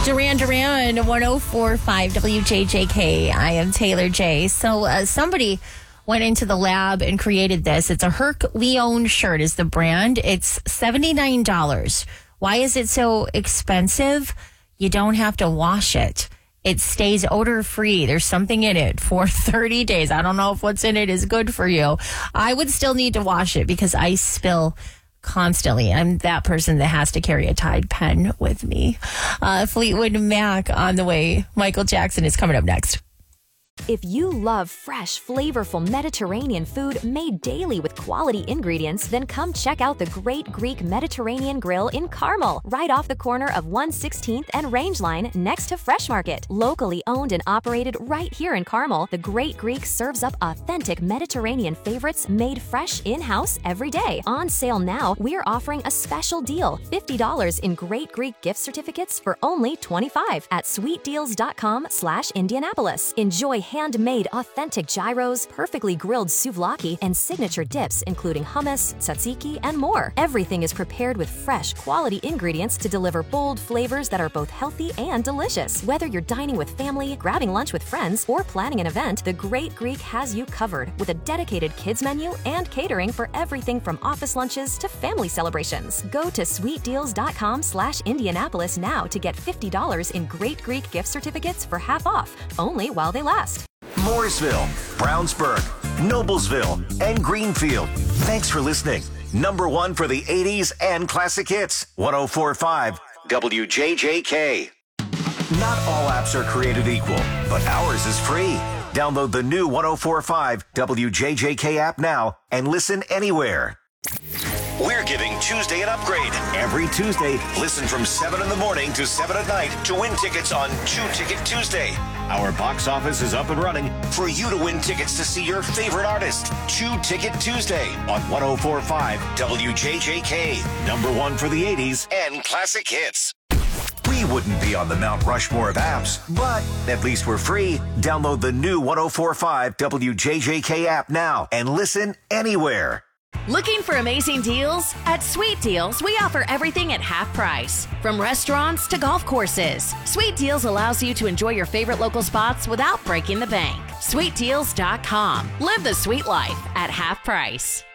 Duran Duran, 104.5 WJJK. I am Taylor J. So somebody went into the lab and created this. It's a Herc Leon shirt is the brand. It's $79. Why is it so expensive? You don't have to wash it. It stays odor-free. There's something in it for 30 days. I don't know if what's in it is good for you. I would still need to wash it because I spill constantly. I'm that person that has to carry a Tide pen with me. Fleetwood Mac on the way. Michael Jackson is coming up next. If you love fresh, flavorful Mediterranean food made daily with quality ingredients, then come check out the Great Greek Mediterranean Grill in Carmel, right off the corner of 116th and Rangeline next to Fresh Market. Locally owned and operated right here in Carmel, the Great Greek serves up authentic Mediterranean favorites made fresh in-house every day. On sale now, we're offering a special deal, $50 in Great Greek gift certificates for only $25 at sweetdeals.com/Indianapolis. Enjoy handmade authentic gyros, perfectly grilled souvlaki, and signature dips including hummus, tzatziki, and more. Everything is prepared with fresh, quality ingredients to deliver bold flavors that are both healthy and delicious. Whether you're dining with family, grabbing lunch with friends, or planning an event, the Great Greek has you covered with a dedicated kids menu and catering for everything from office lunches to family celebrations. Go to sweetdeals.com/Indianapolis now to get $50 in Great Greek gift certificates for half off, only while they last. Mooresville, Brownsburg, Noblesville, and Greenfield. Thanks for listening. Number one for the 80s and classic hits. 104.5 WJJK. Not all apps are created equal, but ours is free. Download the new 104.5 WJJK app now and listen anywhere. We're giving Tuesday an upgrade. Every Tuesday, listen from 7 in the morning to 7 at night to win tickets on 2 Ticket Tuesday. Our box office is up and running for you to win tickets to see your favorite artist. 2 Ticket Tuesday on 104.5 WJJK. Number one for the 80s and classic hits. We wouldn't be on the Mount Rushmore of apps, but at least we're free. Download the new 104.5 WJJK app now and listen anywhere. Looking for amazing deals? At Sweet Deals, we offer everything at half price. From restaurants to golf courses, Sweet Deals allows you to enjoy your favorite local spots without breaking the bank. SweetDeals.com. Live the sweet life at half price.